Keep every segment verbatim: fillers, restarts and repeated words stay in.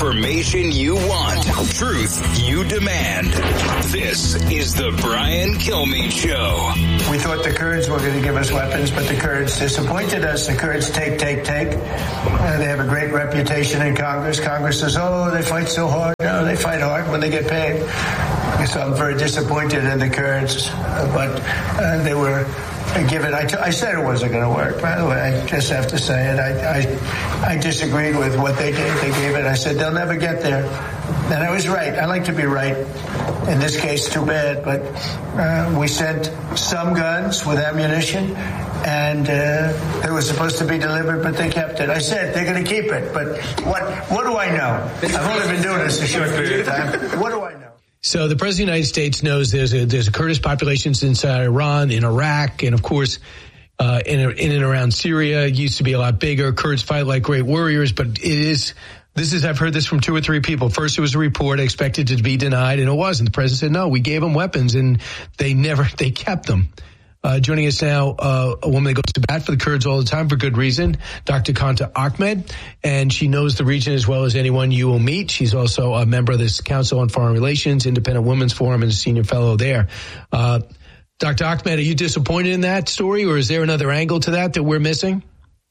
Information you want. Truth you demand. This is the Brian Kilmeade Show. We thought the Kurds were going to give us weapons, but the Kurds disappointed us. The Kurds take, take, take. Uh, they have a great reputation in Congress. Congress says, oh, they fight so hard. No, they fight hard when they get paid. So I'm very disappointed in the Kurds, uh, but uh, they were given. I, t- I said it wasn't going to work. By the way, I just have to say it. I, I I disagreed with what they did. They gave it. I said they'll never get there, and I was right. I like to be right. In this case, too bad. But uh, we sent some guns with ammunition, and uh, it was supposed to be delivered, but they kept it. I said they're going to keep it, but what what do I know? I've only been doing this a short period of time. What do I know? So the President of the United States knows there's a, there's a Kurdish population inside Iran, in Iraq, and of course, uh, in, in and around Syria. It used to be a lot bigger. Kurds fight like great warriors, but it is, this is, I've heard this from two or three people. First, it was a report expected to be denied, and it wasn't. The President said, no, we gave them weapons, and they never, they kept them. Uh, joining us now, uh, a woman that goes to bat for the Kurds all the time for good reason, Doctor Kanta Ahmed, and she knows the region as well as anyone you will meet. She's also a member of this Council on Foreign Relations, Independent Women's Forum, and a senior fellow there. Uh, Doctor Ahmed, are you disappointed in that story, or is there another angle to that that we're missing?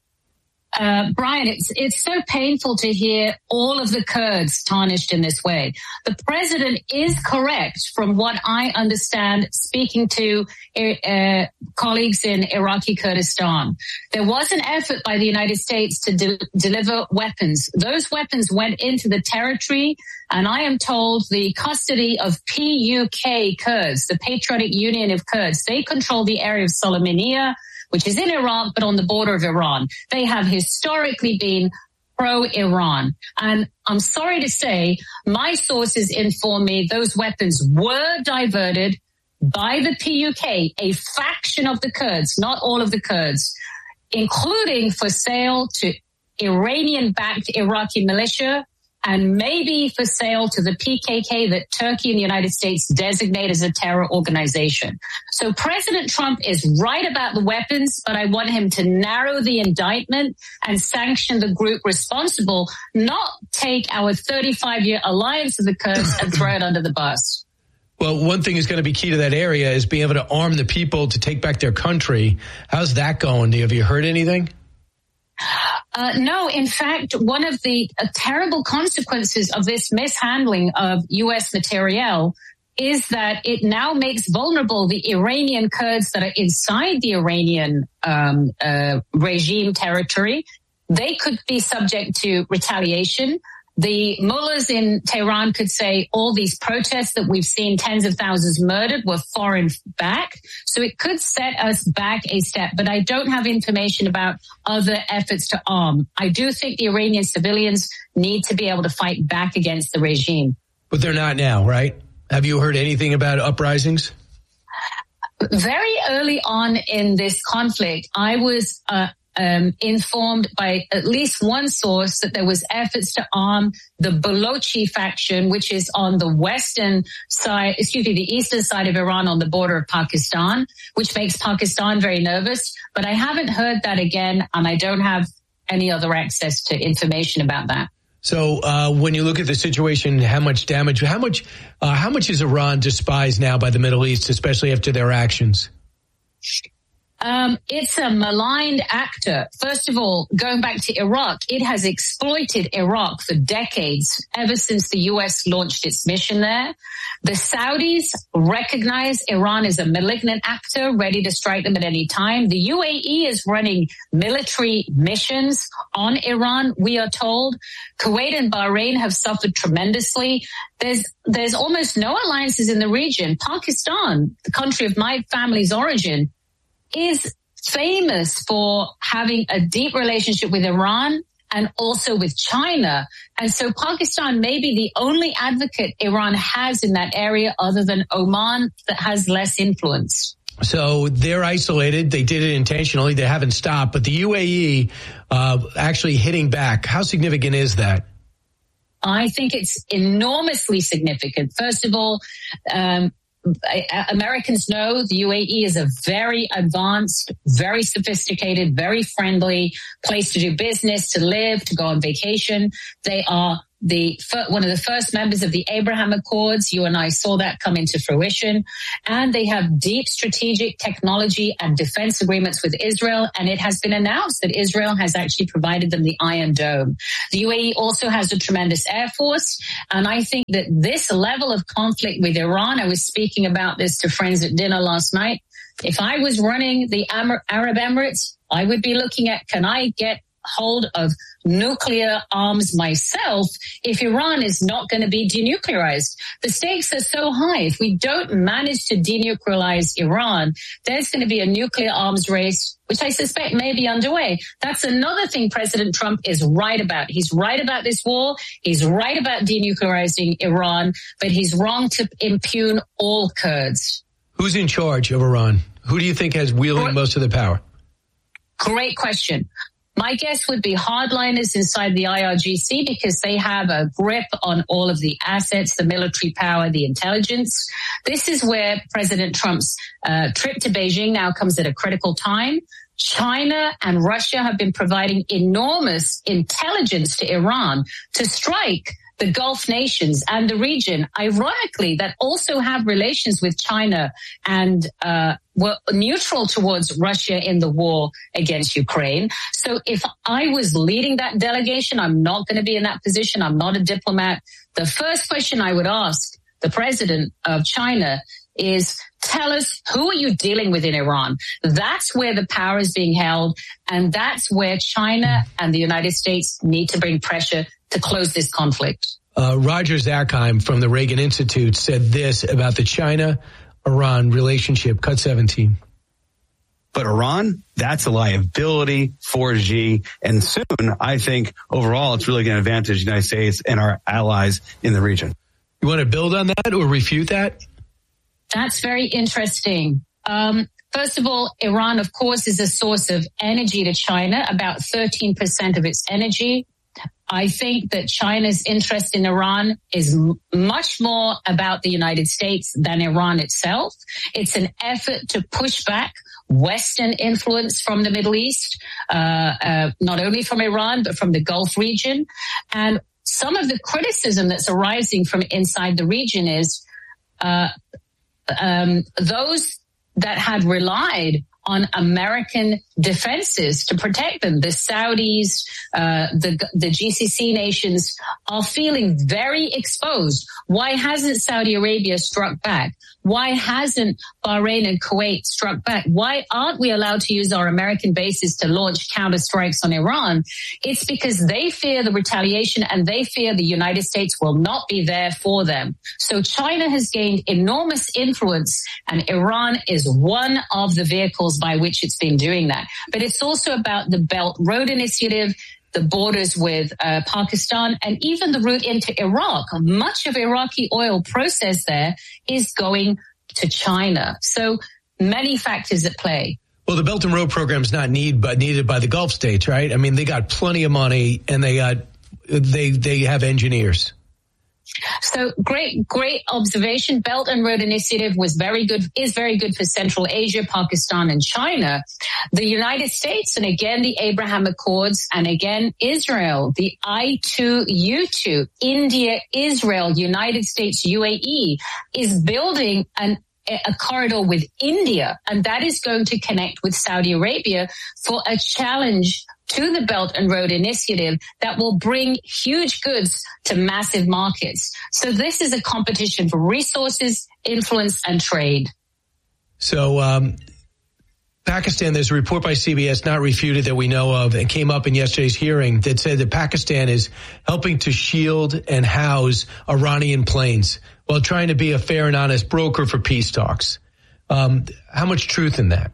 Uh, Brian, it's it's so painful to hear all of the Kurds tarnished in this way. The president is correct from what I understand, speaking to uh, colleagues in Iraqi Kurdistan. There was an effort by the United States to de- deliver weapons. Those weapons went into the territory, and I am told the custody of P U K Kurds, the Patriotic Union of Kurds, they control the area of Sulaymaniyah, which is in Iraq, but on the border of Iran. They have historically been pro-Iran. And I'm sorry to say, my sources inform me those weapons were diverted by the P U K, a faction of the Kurds, not all of the Kurds, including for sale to Iranian-backed Iraqi militia, and maybe for sale to the P K K that Turkey and the United States designate as a terror organization. So President Trump is right about the weapons, but I want him to narrow the indictment and sanction the group responsible, not take our thirty-five-year alliance of the Kurds and throw it under the bus. Well, one thing is going to be key to that area is being able to arm the people to take back their country. How's that going? Have you heard anything? Uh, no, in fact, one of the uh, terrible consequences of this mishandling of U S materiel is that it now makes vulnerable the Iranian Kurds that are inside the Iranian um, uh, regime territory. They could be subject to retaliation. The mullahs in Tehran could say all these protests that we've seen, tens of thousands murdered, were foreign back. So it could set us back a step. But I don't have information about other efforts to arm. I do think the Iranian civilians need to be able to fight back against the regime. But they're not now, right? Have you heard anything about uprisings? Very early on in this conflict, I was uh, Um, informed by at least one source that there was efforts to arm the Balochi faction, which is on the western side, excuse me, the eastern side of Iran on the border of Pakistan, which makes Pakistan very nervous. But I haven't heard that again, and I don't have any other access to information about that. So uh, when you look at the situation, how much damage, how much, uh, how much is Iran despised now by the Middle East, especially after their actions? Um, it's a maligned actor. First of all, going back to Iraq, it has exploited Iraq for decades, ever since the U S launched its mission there. The Saudis recognize Iran as a malignant actor, ready to strike them at any time. The U A E is running military missions on Iran, we are told. Kuwait and Bahrain have suffered tremendously. There's, there's almost no alliances in the region. Pakistan, the country of my family's origin, is famous for having a deep relationship with Iran and also with China. And so Pakistan may be the only advocate Iran has in that area other than Oman that has less influence. So they're isolated. They did it intentionally. They haven't stopped. But the U A E uh, actually hitting back. How significant is that? I think it's enormously significant. First of all, um, Americans know the U A E is a very advanced, very sophisticated, very friendly place to do business, to live, to go on vacation. They are the one of the first members of the Abraham Accords. You and I saw that come into fruition. And they have deep strategic technology and defense agreements with Israel. And it has been announced that Israel has actually provided them the Iron Dome. The U A E also has a tremendous air force. And I think that this level of conflict with Iran, I was speaking about this to friends at dinner last night. If I was running the Arab Emirates, I would be looking at, can I get hold of nuclear arms myself if Iran is not going to be denuclearized? The stakes are so high. If we don't manage to denuclearize Iran, there's going to be a nuclear arms race, which I suspect may be underway. That's another thing President Trump is right about. He's right about this war. He's right about denuclearizing Iran, but he's wrong to impugn all Kurds. Who's in charge of Iran? Who do you think has wielding most of the power? Great question. My guess would be hardliners inside the I R G C because they have a grip on all of the assets, the military power, the intelligence. This is where President Trump's uh, trip to Beijing now comes at a critical time. China and Russia have been providing enormous intelligence to Iran to strike the Gulf nations and the region, ironically, that also have relations with China and uh were neutral towards Russia in the war against Ukraine. So if I was leading that delegation, I'm not going to be in that position. I'm not a diplomat. The first question I would ask the president of China is, tell us, who are you dealing with in Iran? That's where the power is being held. And that's where China and the United States need to bring pressure to close this conflict. Uh, Roger Zakheim from the Reagan Institute said this about the China-Iran relationship. Cut seventeen. But Iran, that's a liability for Xi. And soon, I think, overall, it's really going to advantage the United States and our allies in the region. You want to build on that or refute that? That's very interesting. Um, first of all, Iran, of course, is a source of energy to China, about thirteen percent of its energy. I think that China's interest in Iran is m- much more about the United States than Iran itself. It's an effort to push back Western influence from the Middle East, uh, uh, not only from Iran, but from the Gulf region. And some of the criticism that's arising from inside the region is uh, um, those that had relied on American defenses to protect them. The Saudis, uh, the, the G C C nations are feeling very exposed. Why hasn't Saudi Arabia struck back? Why hasn't Bahrain and Kuwait struck back? Why aren't we allowed to use our American bases to launch counterstrikes on Iran? It's because they fear the retaliation and they fear the United States will not be there for them. So China has gained enormous influence and Iran is one of the vehicles by which it's been doing that. But it's also about the Belt Road Initiative, the borders with uh, Pakistan, and even the route into Iraq. Much of Iraqi oil processed there is going to China. So many factors at play. Well, the Belt and Road program is not need, but needed by the Gulf states, right? I mean, they got plenty of money and they got they they have engineers. So great, great observation. Belt and Road Initiative was very good, is very good for Central Asia, Pakistan, and China. The United States, and again, the Abraham Accords, and again, Israel, the I two U two, India, Israel, United States, U A E, is building an a corridor with India, and that is going to connect with Saudi Arabia for a challenge to the Belt and Road Initiative that will bring huge goods to massive markets. So this is a competition for resources, influence, and trade. So um, Pakistan, there's a report by C B S, not refuted, that we know of, and came up in yesterday's hearing that said that Pakistan is helping to shield and house Iranian planes while trying to be a fair and honest broker for peace talks. Um, how much truth in that?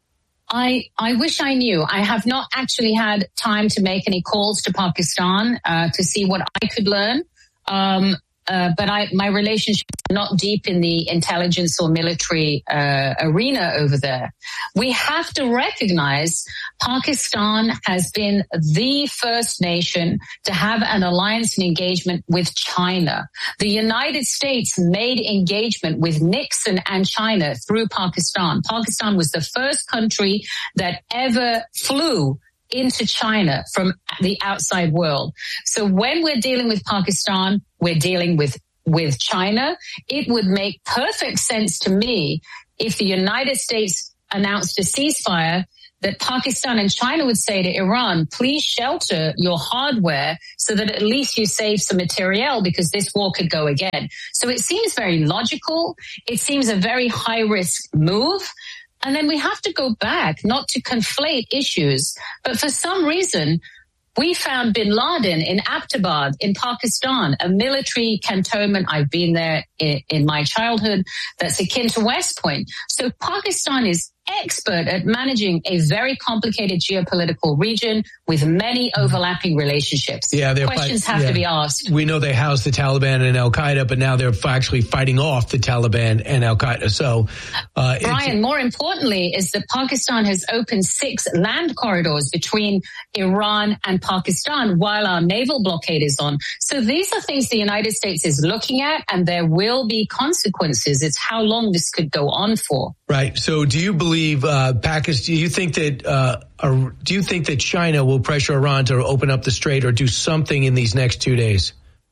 I, I wish I knew. I have not actually had time to make any calls to Pakistan uh, to see what I could learn. Um, uh, but I, my relationships are not deep in the intelligence or military uh, arena over there. We have to recognize Pakistan has been the first nation to have an alliance and engagement with China. The United States made engagement with Nixon and China through Pakistan. Pakistan was the first country that ever flew into China from the outside world. So when we're dealing with Pakistan, we're dealing with, with China. It would make perfect sense to me if the United States announced a ceasefire, that Pakistan and China would say to Iran, please shelter your hardware so that at least you save some materiel, because this war could go again. So it seems very logical. It seems a very high risk move. And then we have to go back, not to conflate issues, but for some reason, we found bin Laden in Abbottabad in Pakistan, a military cantonment. I've been there in, in my childhood. That's akin to West Point. So Pakistan is expert at managing a very complicated geopolitical region with many overlapping relationships. Yeah, questions fight, have yeah. to be asked. We know they housed the Taliban and Al Qaeda, but now they're actually fighting off the Taliban and Al Qaeda. So, uh, Brian, more importantly, is that Pakistan has opened six land corridors between Iran and Pakistan while our naval blockade is on. So these are things the United States is looking at, and there will be consequences. It's how long this could go on for. Right. So do you believe uh, Pakistan, do you think that uh, uh, do you think that China will pressure Iran to open up the strait or do something in these next two days?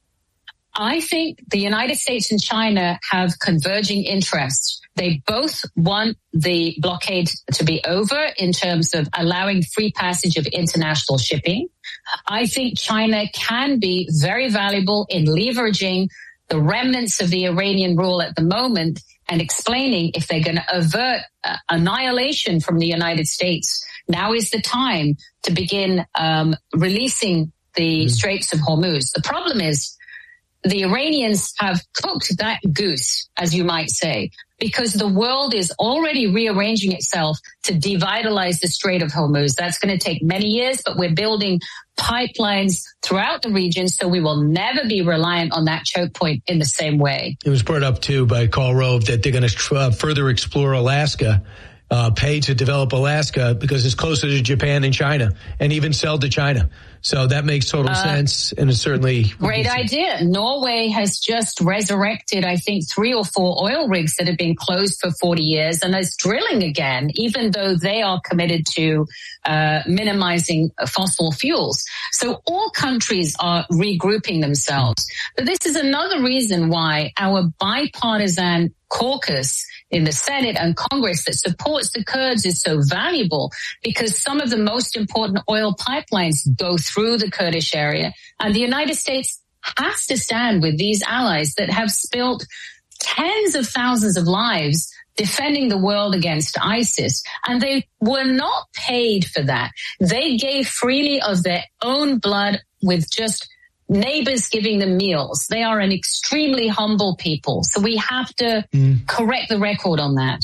I think the United States and China have converging interests. They both want the blockade to be over in terms of allowing free passage of international shipping. I think China can be very valuable in leveraging the remnants of the Iranian rule at the moment and explaining if they're going to avert uh, annihilation from the United States. Now is the time to begin um, releasing the mm-hmm. Straits of Hormuz. The problem is the Iranians have cooked that goose, as you might say, because the world is already rearranging itself to devitalize the Strait of Hormuz. That's going to take many years, but we're building pipelines throughout the region, so we will never be reliant on that choke point in the same way. It was brought up, too, by Karl Rove that they're going to uh, further explore Alaska, uh, pay to develop Alaska because it's closer to Japan and China, and even sell to China. So that makes total uh, sense, and it's certainly... Great idea. Norway has just resurrected, I think, three or four oil rigs that have been closed for forty years and is drilling again, even though they are committed to uh, minimizing fossil fuels. So all countries are regrouping themselves. But this is another reason why our bipartisan caucus in the Senate and Congress that supports the Kurds is so valuable, because some of the most important oil pipelines go through the Kurdish area, and the United States has to stand with these allies that have spilt tens of thousands of lives defending the world against ISIS, and they were not paid for that. They gave freely of their own blood with just neighbors giving them meals. They are an extremely humble people. So we have to mm. correct the record on that.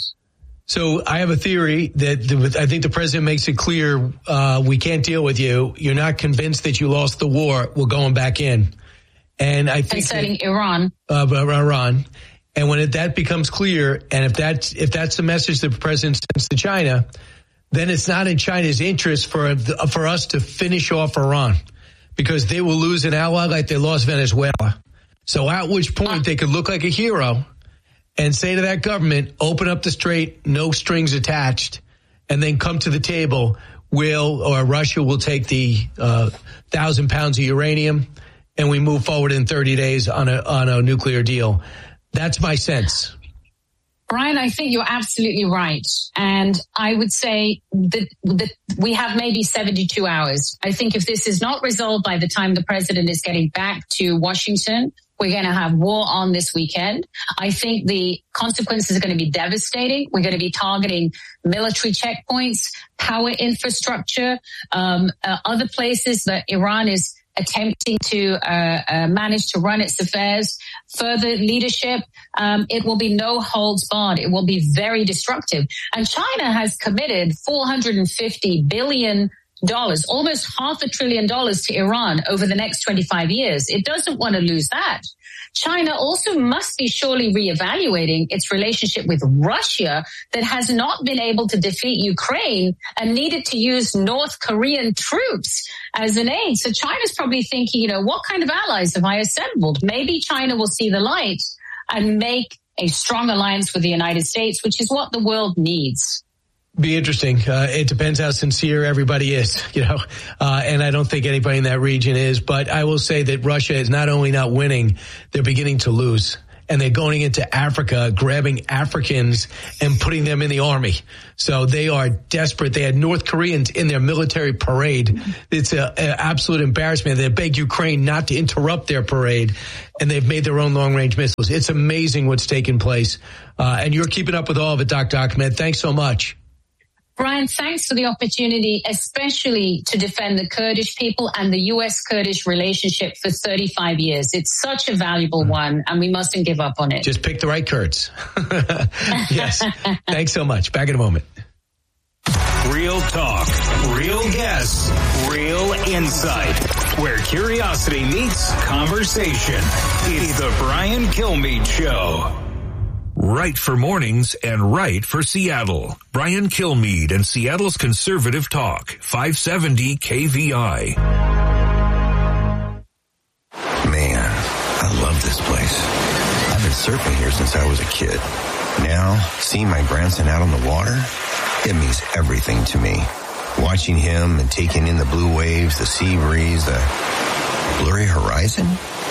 So I have a theory that the, I think the president makes it clear, uh, we can't deal with you. You're not convinced that you lost the war. We're going back in. And I think concerning that, Iran. Uh, Iran. And when it, that becomes clear, and if that, if that's the message the president sends to China, then it's not in China's interest for, for us to finish off Iran, because they will lose an ally like they lost Venezuela. So at which point they could look like a hero and say to that government, open up the strait, no strings attached, and then come to the table. Will or Russia will take the uh, thousand pounds of uranium, and we move forward in thirty days on a on a nuclear deal. That's my sense. Brian, I think you're absolutely right. And I would say that, that we have maybe seventy-two hours. I think if this is not resolved by the time the president is getting back to Washington, we're going to have war on this weekend. I think the consequences are going to be devastating. We're going to be targeting military checkpoints, power infrastructure, um, uh, other places that Iran is attempting to uh, uh, manage to run its affairs, further leadership. Um, it will be no holds barred. It will be very destructive. And China has committed four hundred fifty billion dollars, almost half a trillion dollars to Iran over the next twenty-five years. It doesn't want to lose that. China also must be surely reevaluating its relationship with Russia that has not been able to defeat Ukraine and needed to use North Korean troops as an aid. So China's probably thinking, you know, what kind of allies have I assembled? Maybe China will see the light and make a strong alliance with the United States, which is what the world needs. Be interesting. Uh, it depends how sincere everybody is, you know, uh, and I don't think anybody in that region is. But I will say that Russia is not only not winning, they're beginning to lose. And they're going into Africa, grabbing Africans and putting them in the army. So they are desperate. They had North Koreans in their military parade. It's an absolute embarrassment. They beg Ukraine not to interrupt their parade, and they've made their own long-range missiles. It's amazing what's taking place. Uh, and you're keeping up with all of it, Doctor Ahmed. Thanks so much. Brian, thanks for the opportunity, especially to defend the Kurdish people and the U S-Kurdish relationship for thirty-five years. It's such a valuable one, and we mustn't give up on it. Just pick the right Kurds. Yes. Thanks so much. Back in a moment. Real talk, real guests, real insight. Where curiosity meets conversation. It's the Brian Kilmeade Show. Right for mornings and right for Seattle. Brian Kilmeade and Seattle's Conservative Talk, five seventy K V I. Man, I love this place. I've been surfing here since I was a kid. Now, seeing my grandson out on the water, it means everything to me. Watching him and taking in the blue waves, the sea breeze, the blurry horizon.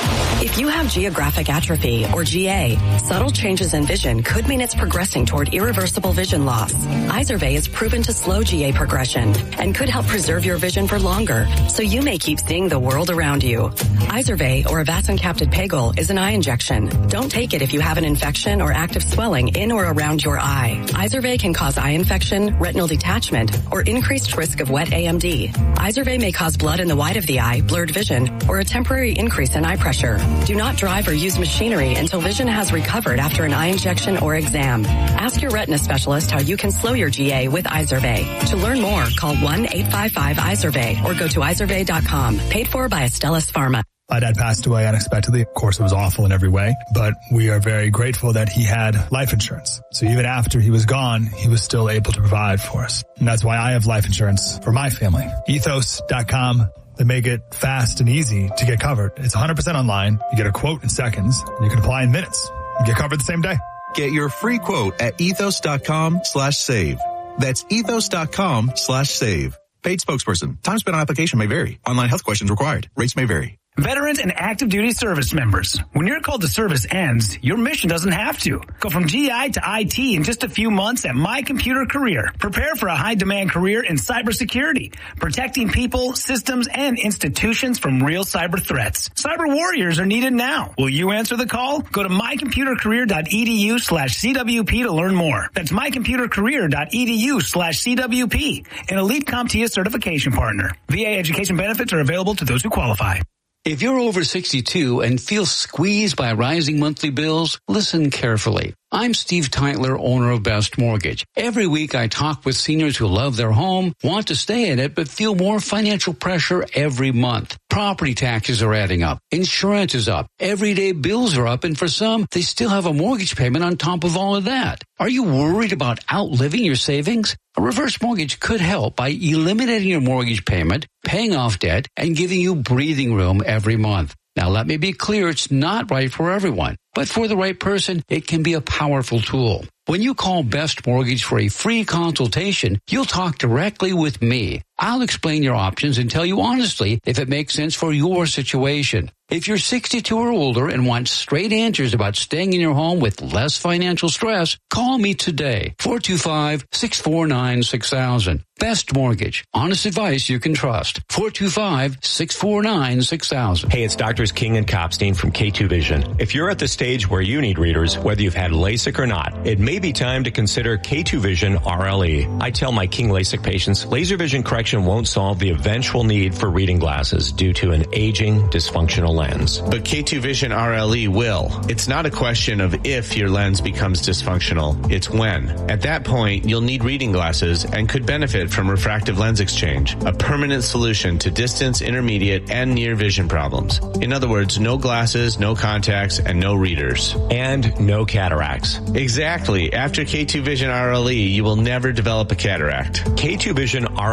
If you have geographic atrophy, or G A, subtle changes in vision could mean it's progressing toward irreversible vision loss. Izervay is proven to slow G A progression and could help preserve your vision for longer, so you may keep seeing the world around you. Izervay, or avacincaptad pegol, is an eye injection. Don't take it if you have an infection or active swelling in or around your eye. Izervay can cause eye infection, retinal detachment, or increased risk of wet A M D. Izervay may cause blood in the white of the eye, blurred vision, or a temporary increase in eye pressure. Do not drive or use machinery until vision has recovered after an eye injection or exam. Ask your retina specialist how you can slow your G A with Izervay. To learn more, call one eight five five Izervay or go to izervay dot com. Paid for by Astellas Pharma. My dad passed away unexpectedly. Of course, it was awful in every way, but we are very grateful that he had life insurance. So even after he was gone, he was still able to provide for us. And that's why I have life insurance for my family. ethos dot com. They make it fast and easy to get covered. It's one hundred percent online. You get a quote in seconds, and you can apply in minutes. You get covered the same day. Get your free quote at ethos dot com slash save. That's ethos dot com slash save. Paid spokesperson. Time spent on application may vary. Online health questions required. Rates may vary. Veterans and active duty service members, when your call to service ends, your mission doesn't have to. Go from G I to I T in just a few months at My Computer Career. Prepare for a high-demand career in cybersecurity, protecting people, systems, and institutions from real cyber threats. Cyber warriors are needed now. Will you answer the call? Go to my computer career dot e d u slash c w p to learn more. That's my computer career dot e d u slash c w p, an elite CompTIA certification partner. V A education benefits are available to those who qualify. If you're over sixty-two and feel squeezed by rising monthly bills, listen carefully. I'm Steve Teitler, owner of Best Mortgage. Every week I talk with seniors who love their home, want to stay in it, but feel more financial pressure every month. Property taxes are adding up. Insurance is up. Everyday bills are up, and for some, they still have a mortgage payment on top of all of that. Are you worried about outliving your savings? A reverse mortgage could help by eliminating your mortgage payment, paying off debt, and giving you breathing room every month. Now, let me be clear, it's not right for everyone, but for the right person, it can be a powerful tool. When you call Best Mortgage for a free consultation, you'll talk directly with me. I'll explain your options and tell you honestly if it makes sense for your situation. If you're sixty-two or older and want straight answers about staying in your home with less financial stress, call me today, four two five, six four nine, six thousand. Best Mortgage. Honest advice you can trust. four two five, six four nine, six thousand. Hey, it's Doctors King and Kopstein from K two Vision. If you're at the stage where you need readers, whether you've had LASIK or not, it may be time to consider K two Vision R L E. I tell my King LASIK patients, laser vision correction won't solve the eventual need for reading glasses due to an aging, dysfunctional lens. But K two Vision R L E will. It's not a question of if your lens becomes dysfunctional, it's when. At that point, you'll need reading glasses and could benefit from refractive lens exchange, a permanent solution to distance, intermediate, and near vision problems. In other words, no glasses, no contacts, and no readers. And no cataracts. Exactly. After K two Vision R L E, you will never develop a cataract. K two Vision R L E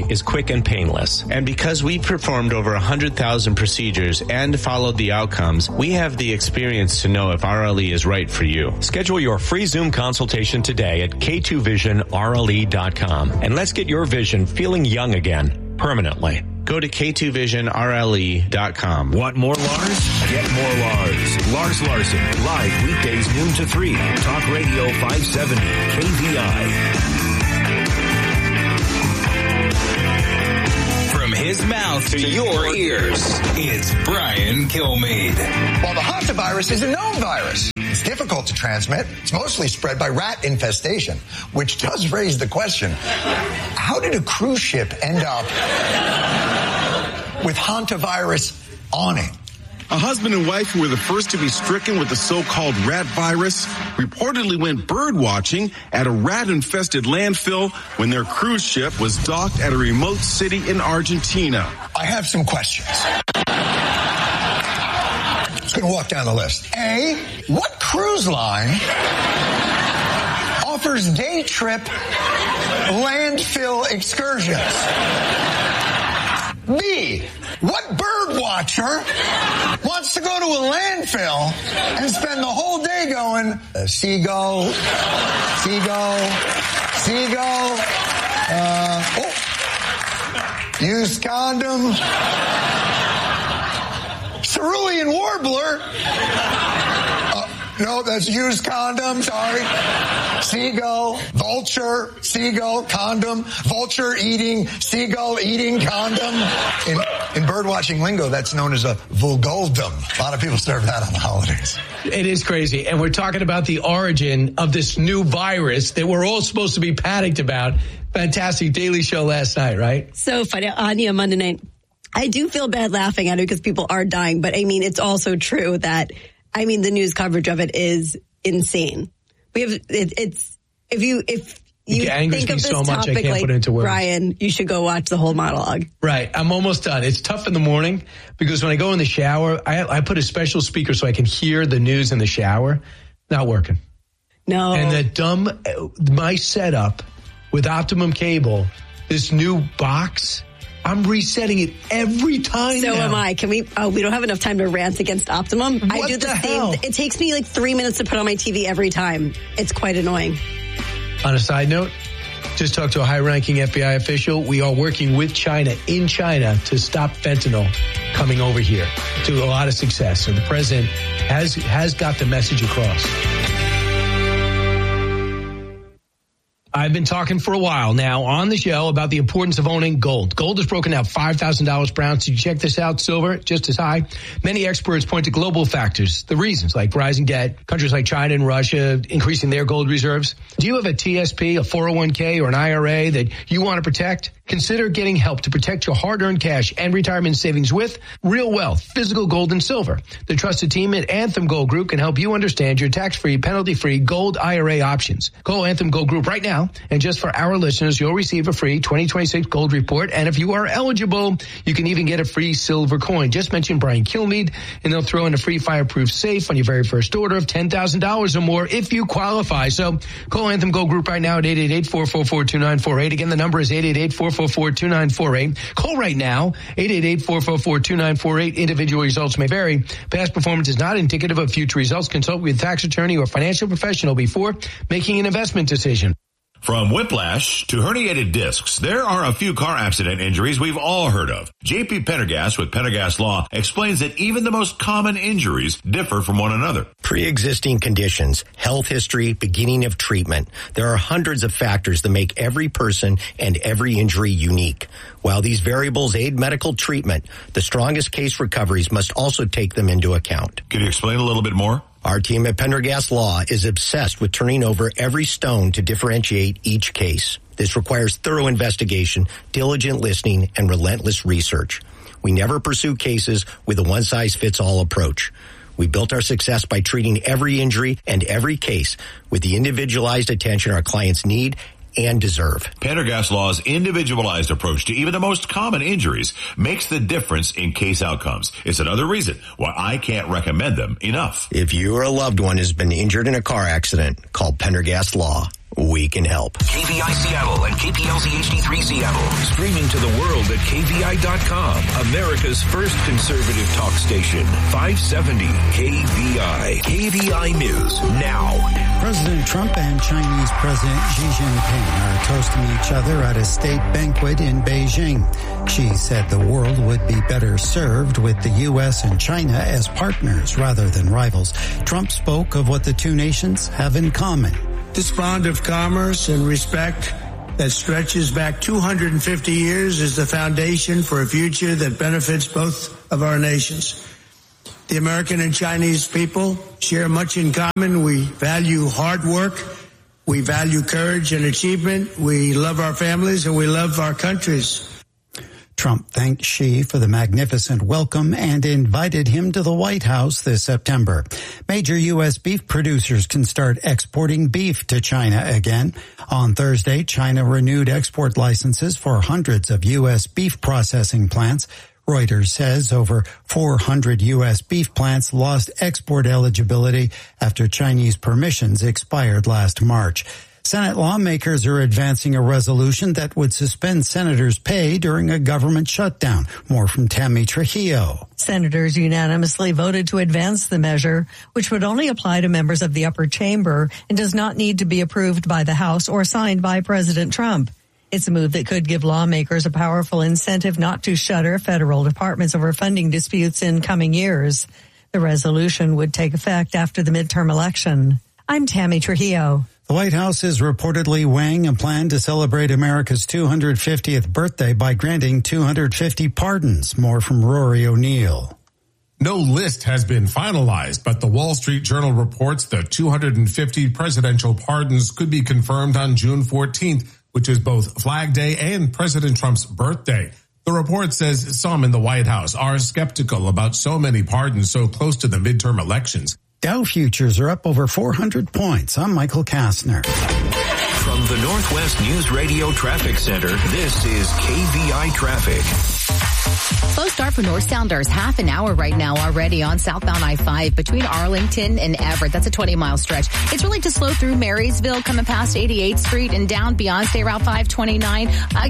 is quick and painless. And because we've performed over one hundred thousand procedures and followed the outcomes, we have the experience to know if R L E is right for you. Schedule your free Zoom consultation today at K two vision R L E dot com. And let's get your vision feeling young again, permanently. Go to K two vision R L E dot com. Want more Lars? Get more Lars. Lars Larson, live weekdays noon to three. Talk Radio five seventy K V I. From his mouth to your ears, it's Brian Kilmeade. While the hantavirus is a known virus, it's difficult to transmit. It's mostly spread by rat infestation, which does raise the question, how did a cruise ship end up with hantavirus on it? A husband and wife who were the first to be stricken with the so-called rat virus reportedly went bird watching at a rat-infested landfill when their cruise ship was docked at a remote city in Argentina. I have some questions. I'm just going to walk down the list. A, what cruise line offers day trip landfill excursions? B, what bird watcher wants to go to a landfill and spend the whole day going, uh, seagull, seagull, seagull, uh, oh, used condom, cerulean warbler, uh, no, that's used condom, sorry. Seagull, vulture, seagull, condom, vulture eating, seagull eating, condom. In, in birdwatching lingo, that's known as a vulguldum. A lot of people serve that on the holidays. It is crazy. And we're talking about the origin of this new virus that we're all supposed to be panicked about. Fantastic Daily Show last night, right? So funny. Anya, Monday night. I do feel bad laughing at it because people are dying. But I mean, it's also true that, I mean, the news coverage of it is insane. We have, it, it's, if you, if you it think of this so much, topic I can't like put it into words. Brian, you should go watch the whole monologue. Right. I'm almost done. It's tough in the morning because when I go in the shower, I, I put a special speaker so I can hear the news in the shower. Not working. No. And the dumb, my setup with Optimum Cable, this new box, I'm resetting it every time So now. am I. Can we, oh, we don't have enough time to rant against Optimum. What I do the, the same. hell? It takes me like three minutes to put on my T V every time. It's quite annoying. On a side note, just talked to a high-ranking F B I official. We are working with China, in China, to stop fentanyl coming over here. To a lot of success. So the president has has got the message across. I've been talking for a while now on the show about the importance of owning gold. Gold has broken out five thousand dollars per ounce. Did you check this out? Silver, just as high. Many experts point to global factors, the reasons like rising debt, countries like China and Russia increasing their gold reserves. Do you have a T S P, a four oh one k, or an I R A that you want to protect? Consider getting help to protect your hard-earned cash and retirement savings with Real Wealth, physical gold and silver. The trusted team at Anthem Gold Group can help you understand your tax-free, penalty-free gold I R A options. Call Anthem Gold Group right now, and just for our listeners, you'll receive a free twenty twenty-six gold report. And if you are eligible, you can even get a free silver coin. Just mention Brian Kilmeade, and they'll throw in a free fireproof safe on your very first order of ten thousand dollars or more if you qualify. So call Anthem Gold Group right now at eight eight eight, four four four, two nine four eight. Again, the number is eight eight eight, four four four, two nine four eight. Call right now, eight eight eight, four four four, two nine four eight. Individual results may vary. Past performance is not indicative of future results. Consult with a tax attorney or financial professional before making an investment decision. From whiplash to herniated discs, there are a few car accident injuries we've all heard of. J P Pendergast with Pendergast Law explains that even the most common injuries differ from one another. Pre-existing conditions, health history, beginning of treatment. There are hundreds of factors that make every person and every injury unique. While these variables aid medical treatment, the strongest case recoveries must also take them into account. Can you explain a little bit more? Our team at Pendergast Law is obsessed with turning over every stone to differentiate each case. This requires thorough investigation, diligent listening, and relentless research. We never pursue cases with a one-size-fits-all approach. We built our success by treating every injury and every case with the individualized attention our clients need and deserve. Pendergast Law's individualized approach to even the most common injuries makes the difference in case outcomes. It's another reason why I can't recommend them enough. If you or a loved one has been injured in a car accident, call Pendergast Law. we can help. K V I Seattle and K P L Z H D three Seattle. Streaming to the world at K V I dot com. America's first conservative talk station. five seventy K V I. K V I News now. President Trump and Chinese President Xi Jinping are toasting each other at a state banquet in Beijing. Xi said the world would be better served with the U S and China as partners rather than rivals. Trump spoke of what the two nations have in common. This bond of commerce and respect that stretches back two hundred fifty years is the foundation for a future that benefits both of our nations. The American and Chinese people share much in common. We value hard work. We value courage and achievement. We love our families and we love our countries. Trump thanked Xi for the magnificent welcome and invited him to the White House this September. Major U S beef producers can start exporting beef to China again. On Thursday, China renewed export licenses for hundreds of U S beef processing plants. Reuters says over four hundred U S beef plants lost export eligibility after Chinese permissions expired last March. Senate lawmakers are advancing a resolution that would suspend senators' pay during a government shutdown. More from Tammy Trujillo. Senators unanimously voted to advance the measure, which would only apply to members of the upper chamber and does not need to be approved by the House or signed by President Trump. It's a move that could give lawmakers a powerful incentive not to shutter federal departments over funding disputes in coming years. The resolution would take effect after the midterm election. I'm Tammy Trujillo. The White House is reportedly weighing a plan to celebrate America's two hundred fiftieth birthday by granting two hundred fifty pardons. More from Rory O'Neill. No list has been finalized, but the Wall Street Journal reports the two hundred fifty presidential pardons could be confirmed on June fourteenth, which is both Flag Day and President Trump's birthday. The report says some in the White House are skeptical about so many pardons so close to the midterm elections. Dow futures are up over four hundred points. I'm Michael Kastner. From the Northwest News Radio Traffic Center, this is K V I Traffic. Slow start for Northsounders. Half an hour right now already on southbound I five between Arlington and Everett. That's a twenty mile stretch. It's really to slow through Marysville coming past eighty-eighth Street and down beyond State Route five twenty-nine. Uh,